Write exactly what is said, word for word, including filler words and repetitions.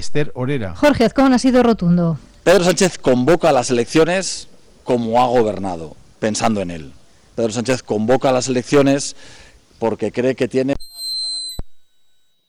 Esther Orera. Jorge Azcón ha sido rotundo. Pedro Sánchez convoca las elecciones como ha gobernado, pensando en él. Pedro Sánchez convoca las elecciones porque cree que tiene